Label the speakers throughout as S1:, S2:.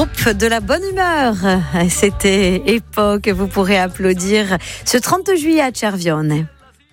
S1: Groupe de la bonne humeur. C'était Époque. Vous pourrez applaudir ce 30 juillet à Cervione.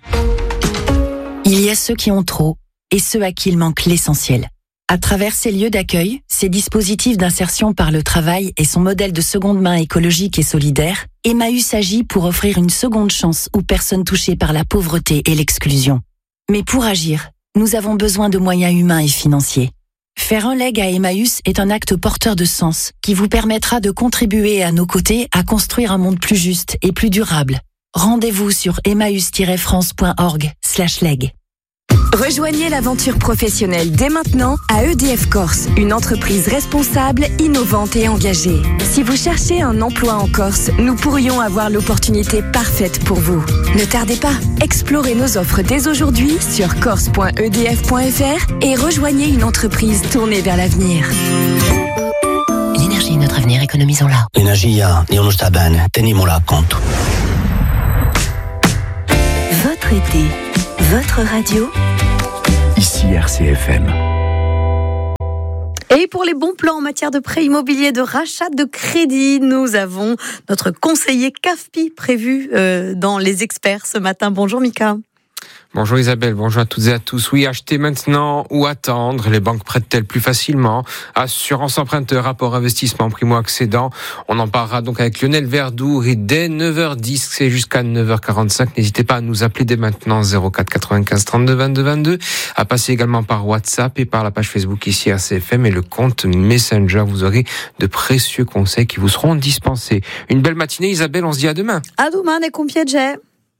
S2: Il y a ceux qui ont trop et ceux à qui il manque l'essentiel. À travers ces lieux d'accueil, ces dispositifs d'insertion par le travail et son modèle de seconde main écologique et solidaire, Emmaüs agit pour offrir une seconde chance aux personnes touchées par la pauvreté et l'exclusion. Mais pour agir, nous avons besoin de moyens humains et financiers. Faire un leg à Emmaüs est un acte porteur de sens qui vous permettra de contribuer à nos côtés à construire un monde plus juste et plus durable. Rendez-vous sur emmaüs-france.org/leg.
S3: Rejoignez l'aventure professionnelle dès maintenant à EDF Corse, une entreprise responsable, innovante et engagée. Si vous cherchez un emploi en Corse, nous pourrions avoir l'opportunité parfaite pour vous. Ne tardez pas, explorez nos offres dès aujourd'hui sur corse.edf.fr et rejoignez une entreprise tournée vers l'avenir.
S2: L'énergie est notre avenir, économisons-la.
S4: L'energia è uno sta bene, teniamola a conto.
S2: Votre été, votre radio.
S5: Ici RCFM.
S1: Et pour les bons plans en matière de prêt immobilier, de rachat de crédit, nous avons notre conseiller CAFPI prévu dans Les Experts ce matin. Bonjour Mika.
S6: Bonjour Isabelle, bonjour à toutes et à tous. Oui, acheter maintenant ou attendre, les banques prêtent-elles plus facilement? Assurance emprunteur, rapport investissement, primo-accédant. On en parlera donc avec Lionel Verdour et dès 9h10, c'est jusqu'à 9h45. N'hésitez pas à nous appeler dès maintenant 04 95 32 22 22. À passer également par WhatsApp et par la page Facebook ici RCFM et le compte Messenger. Vous aurez de précieux conseils qui vous seront dispensés. Une belle matinée Isabelle, on se dit à demain.
S1: À demain, les compièges.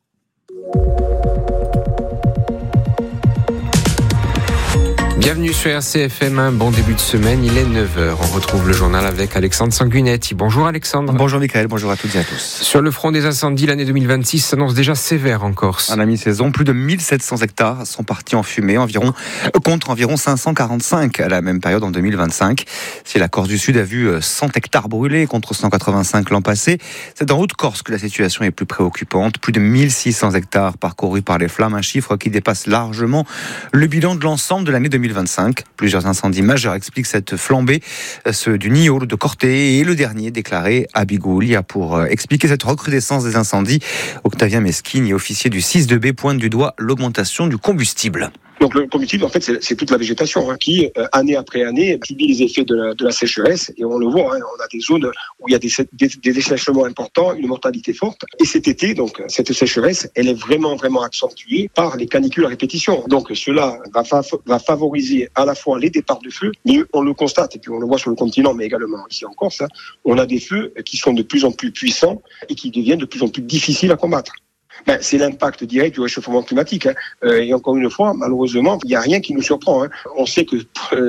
S6: Bienvenue sur RCFM, un bon début de semaine, il est 9h. On retrouve le journal avec Alexandre Sanguinetti. Bonjour Alexandre.
S7: Bonjour Michael, bonjour à toutes et à tous.
S6: Sur le front des incendies, l'année 2026 s'annonce déjà sévère en Corse.
S7: À la mi-saison, plus de 1700 hectares sont partis en fumée, contre environ 545 à la même période en 2025. Si la Corse du Sud a vu 100 hectares brûlés contre 185 l'an passé, c'est dans Haute-Corse que la situation est plus préoccupante. Plus de 1600 hectares parcourus par les flammes, un chiffre qui dépasse largement le bilan de l'ensemble de l'année 2025. Plusieurs incendies majeurs expliquent cette flambée, ceux du Nio, de Corté et le dernier déclaré à Bigoulia. Pour expliquer cette recrudescence des incendies, Octavien Meschini, officier du 6-2B, pointe du doigt l'augmentation du combustible.
S8: Donc le combustible, en fait, c'est toute la végétation qui, année après année, subit les effets de la sécheresse. Et on le voit, on a des zones où il y a des dessèchements importants, une mortalité forte. Et cet été, donc cette sécheresse, elle est vraiment accentuée par les canicules à répétition. Donc cela va favoriser à la fois les départs de feu, mais on le constate, et puis on le voit sur le continent, mais également ici en Corse, on a des feux qui sont de plus en plus puissants et qui deviennent de plus en plus difficiles à combattre. C'est l'impact direct du réchauffement climatique. Et encore une fois, malheureusement, il n'y a rien qui nous surprend. On sait que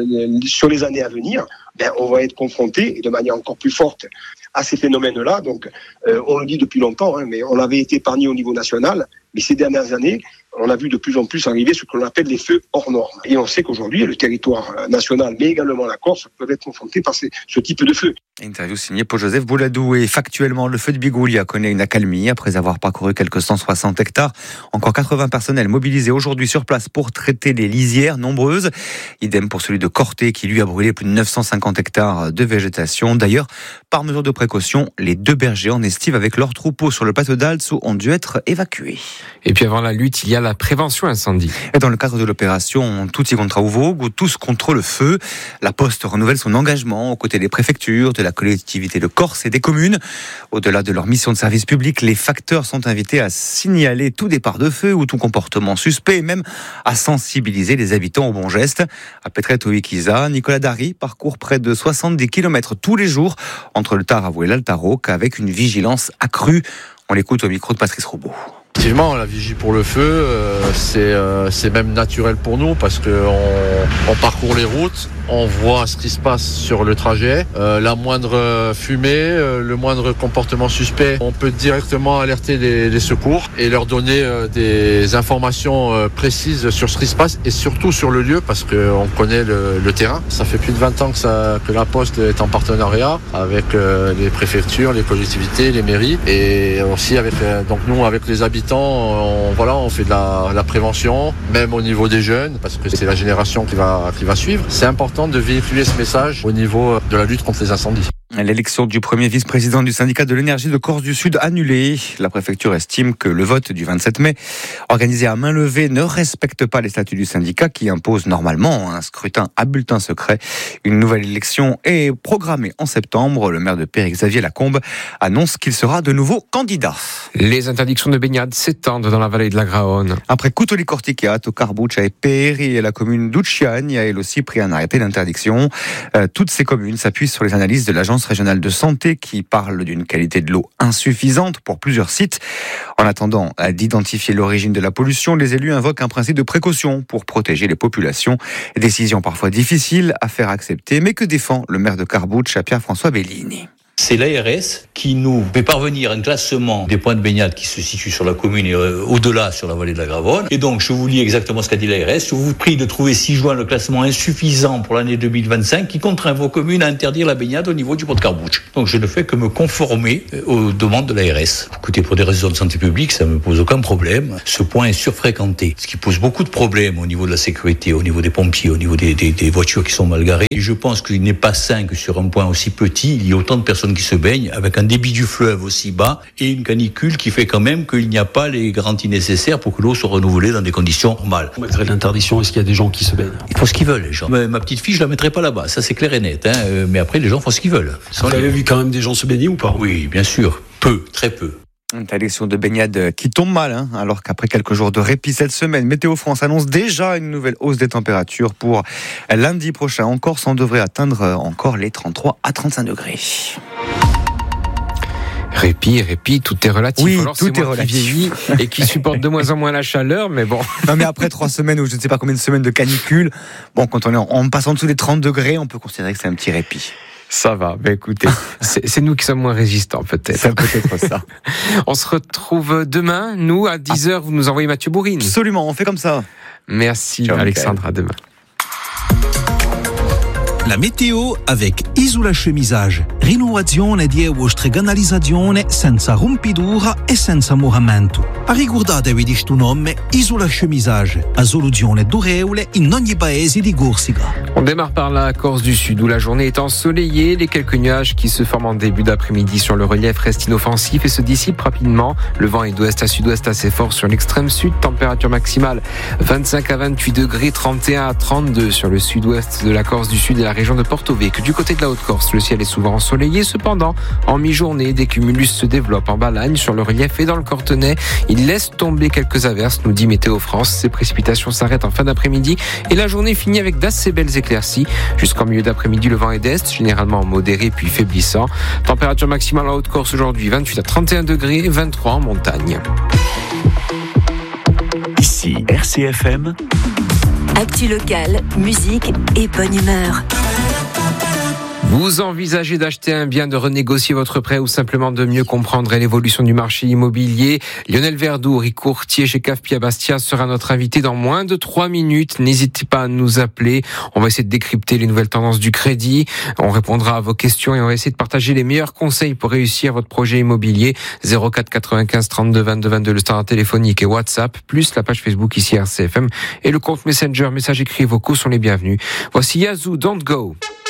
S8: sur les années à venir, on va être confronté de manière encore plus forte à ces phénomènes-là. Donc, on le dit depuis longtemps, mais on avait été épargné au niveau national. Mais ces dernières années, on a vu de plus en plus arriver ce qu'on appelle les feux hors normes. Et on sait qu'aujourd'hui, le territoire national, mais également la Corse, peuvent être confrontés par ce type de feu.
S7: Interview signée Paul-Joseph Bouladou. Et factuellement, le feu de Bigoulia connaît une accalmie après avoir parcouru quelques 160 hectares. Encore 80 personnels mobilisés aujourd'hui sur place pour traiter les lisières nombreuses. Idem pour celui de Corté qui lui a brûlé plus de 950 hectares de végétation. D'ailleurs, par mesure de précaution, les 2 bergers en estive avec leurs troupeaux sur le plateau d'Altso ont dû être évacués.
S6: Et puis avant la lutte, il y a la prévention incendie.
S7: Et dans le cadre de l'opération Tutti contra Uvogue, ou Tous contre le feu, la Poste renouvelle son engagement aux côtés des préfectures, de la collectivité de Corse et des communes. Au-delà de leur mission de service public, les facteurs sont invités à signaler tout départ de feu ou tout comportement suspect et même à sensibiliser les habitants aux bons gestes. À Petreto-Iquiza, Nicolas Dari parcourt près de 70 km tous les jours entre le Taravo et l'Altaroc avec une vigilance accrue. On l'écoute au micro de Patrice Roubaud.
S9: Effectivement, la vigie pour le feu, c'est même naturel pour nous parce qu'on parcourt les routes, on voit ce qui se passe sur le trajet. La moindre fumée, le moindre comportement suspect, on peut directement alerter les secours et leur donner des informations précises sur ce qui se passe et surtout sur le lieu parce qu'on connaît le terrain. Ça fait plus de 20 ans que la Poste est en partenariat avec les préfectures, les collectivités, les mairies et aussi avec les habitants. On fait de la prévention, même au niveau des jeunes, parce que c'est la génération qui va suivre. C'est important de véhiculer ce message au niveau de la lutte contre les incendies.
S7: L'élection du premier vice-président du syndicat de l'énergie de Corse du Sud annulée. La préfecture estime que le vote du 27 mai, organisé à main levée, ne respecte pas les statuts du syndicat qui imposent normalement un scrutin à bulletin secret. Une nouvelle élection est programmée en septembre. Le maire de Péry-Xavier Lacombe annonce qu'il sera de nouveau candidat.
S6: Les interdictions de baignade s'étendent dans la vallée de la Graonne.
S7: Après Coutoli-Corticat, Carbuccia et Péry, et la commune d'Ucciagne a elle aussi pris un arrêté d'interdiction. Toutes ces communes s'appuient sur les analyses de l'Agence régionale de santé qui parle d'une qualité de l'eau insuffisante pour plusieurs sites. En attendant d'identifier l'origine de la pollution, les élus invoquent un principe de précaution pour protéger les populations. Décision parfois difficile à faire accepter, mais que défend le maire de Carbuccia, Pierre-François Bellini.
S10: C'est l'ARS qui nous fait parvenir un classement des points de baignade qui se situent sur la commune et au-delà sur la vallée de la Graonne. Et donc, je vous lis exactement ce qu'a dit l'ARS. Je vous prie de trouver 6 juin le classement insuffisant pour l'année 2025 qui contraint vos communes à interdire la baignade au niveau du pont de Carbuccia. Donc, je ne fais que me conformer aux demandes de l'ARS. Écoutez, pour des raisons de santé publique, ça ne me pose aucun problème. Ce point est surfréquenté, ce qui pose beaucoup de problèmes au niveau de la sécurité, au niveau des pompiers, au niveau des voitures qui sont mal garées. Et je pense qu'il n'est pas sain que sur un point aussi petit, il y ait autant de personnes qui se baignent avec un débit du fleuve aussi bas et une canicule qui fait quand même qu'il n'y a pas les garanties nécessaires pour que l'eau soit renouvelée dans des conditions normales.
S11: Malgré l'interdiction, est-ce qu'il y a des gens qui se baignent ?
S10: Ils font ce qu'ils veulent, les gens. Ma petite fille, je la mettrai pas là-bas, ça c'est clair et net. Mais après, les gens font ce qu'ils veulent.
S11: Vous avez vu quand même des gens se baigner ou pas ?
S10: Oui, bien sûr. Peu, très peu.
S7: Une interdiction de baignade qui tombe mal, alors qu'après quelques jours de répit cette semaine, Météo France annonce déjà une nouvelle hausse des températures pour lundi prochain. En Corse, on devrait atteindre encore les 33 à 35 degrés.
S6: Répit, tout est relatif.
S7: Oui,
S6: alors,
S7: tout est relatif.
S6: Qui vieillit et qui supporte de moins en moins la chaleur, mais bon.
S7: Non, mais après 3 semaines ou je ne sais pas combien de semaines de canicule, bon, quand on est en passant en dessous des 30 degrés, on peut considérer que c'est un petit répit.
S6: Ça va, écoutez, c'est nous qui sommes moins résistants peut-être.
S7: C'est peut-être ça.
S6: On se retrouve demain, nous, à 10h, vous nous envoyez Mathieu Bourrine.
S7: Absolument, on fait comme ça.
S6: Merci Alexandre, à demain.
S12: La météo avec Isola Chemisage. Rinnovazione di euostreganalizzazione senza rompitura e senza moramento. Ricordatevi di sto nome, Isola Chemisage. A soluzione durevole in ogni paese di Corsica.
S6: On démarre par la Corse du Sud où la journée est ensoleillée. Les quelques nuages qui se forment en début d'après-midi sur le relief restent inoffensifs et se dissipent rapidement. Le vent est d'ouest à sud-ouest assez fort sur l'extrême sud. Température maximale 25 à 28 degrés, 31 à 32 sur le sud-ouest de la Corse du Sud et la région de Porto-Vecchio. Du côté de la Haute-Corse, le ciel est souvent ensoleillé. Cependant, en mi-journée, des cumulus se développent en Balagne, sur le relief et dans le Cortenay. Il laisse tomber quelques averses, nous dit Météo France. Ces précipitations s'arrêtent en fin d'après-midi et la journée finit avec d'assez belles éclaircies. Jusqu'en milieu d'après-midi, le vent est d'est, généralement modéré puis faiblissant. Température maximale en Haute-Corse aujourd'hui, 28 à 31 degrés, 23 en montagne.
S5: Ici RCFM.
S3: Actu locale, musique et bonne humeur.
S6: Vous envisagez d'acheter un bien, de renégocier votre prêt ou simplement de mieux comprendre l'évolution du marché immobilier? Lionel Verdour, courtier chez CAFPI à Bastia, sera notre invité dans moins de 3 minutes. N'hésitez pas à nous appeler. On va essayer de décrypter les nouvelles tendances du crédit. On répondra à vos questions et on va essayer de partager les meilleurs conseils pour réussir votre projet immobilier. 04 95 32 22 22, le standard téléphonique et WhatsApp, plus la page Facebook ici RCFM et le compte Messenger, messages écrits et vocaux sont les bienvenus. Voici Yazoo, Don't Go.